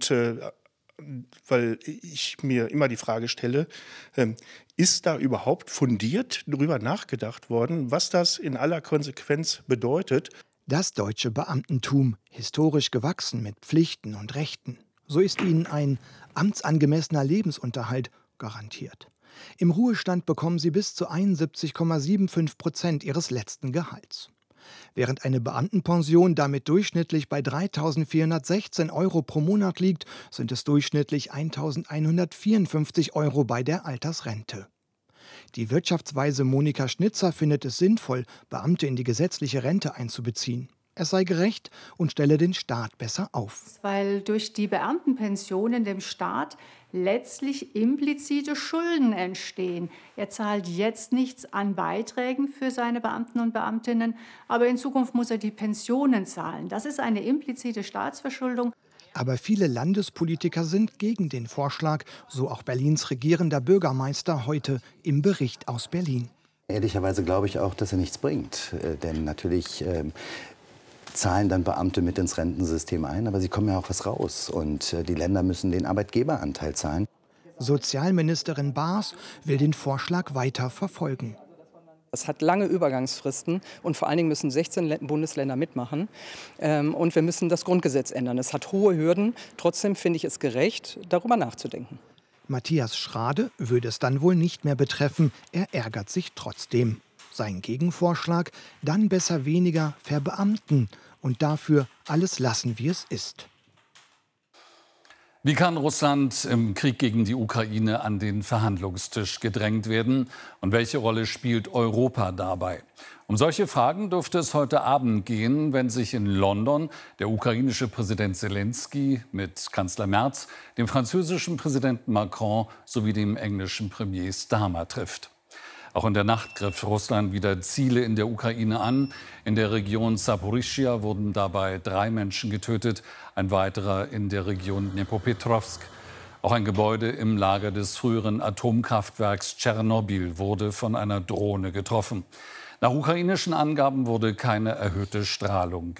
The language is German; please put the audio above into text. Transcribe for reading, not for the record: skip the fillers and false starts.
weil ich mir immer die Frage stelle, ist da überhaupt fundiert darüber nachgedacht worden, was das in aller Konsequenz bedeutet? Das deutsche Beamtentum, historisch gewachsen mit Pflichten und Rechten. So ist ihnen ein amtsangemessener Lebensunterhalt garantiert. Im Ruhestand bekommen sie bis zu 71,75% ihres letzten Gehalts. Während eine Beamtenpension damit durchschnittlich bei 3.416 Euro pro Monat liegt, sind es durchschnittlich 1.154 Euro bei der Altersrente. Die Wirtschaftsweise Monika Schnitzer findet es sinnvoll, Beamte in die gesetzliche Rente einzubeziehen. Es sei gerecht und stelle den Staat besser auf. Weil durch die Beamtenpensionen dem Staat letztlich implizite Schulden entstehen. Er zahlt jetzt nichts an Beiträgen für seine Beamten und Beamtinnen, aber in Zukunft muss er die Pensionen zahlen. Das ist eine implizite Staatsverschuldung. Aber viele Landespolitiker sind gegen den Vorschlag, so auch Berlins regierender Bürgermeister heute im Bericht aus Berlin. Ehrlicherweise glaube ich auch, dass er nichts bringt. Denn natürlich zahlen dann Beamte mit ins Rentensystem ein, aber sie kommen ja auch was raus. Und die Länder müssen den Arbeitgeberanteil zahlen. Sozialministerin Baas will den Vorschlag weiter verfolgen. Es hat lange Übergangsfristen und vor allen Dingen müssen 16 Bundesländer mitmachen. Und wir müssen das Grundgesetz ändern. Es hat hohe Hürden. Trotzdem finde ich es gerecht, darüber nachzudenken. Matthias Schrade würde es dann wohl nicht mehr betreffen. Er ärgert sich trotzdem. Sein Gegenvorschlag: dann besser weniger verbeamten und dafür alles lassen, wie es ist. Wie kann Russland im Krieg gegen die Ukraine an den Verhandlungstisch gedrängt werden? Und welche Rolle spielt Europa dabei? Um solche Fragen dürfte es heute Abend gehen, wenn sich in London der ukrainische Präsident Selenskyj mit Kanzler Merz, dem französischen Präsidenten Macron sowie dem englischen Premier Starmer trifft. Auch in der Nacht griff Russland wieder Ziele in der Ukraine an. In der Region Saporischschja wurden dabei 3 Menschen getötet, ein weiterer in der Region Dnipropetrovsk. Auch ein Gebäude im Lager des früheren Atomkraftwerks Tschernobyl wurde von einer Drohne getroffen. Nach ukrainischen Angaben wurde keine erhöhte Strahlung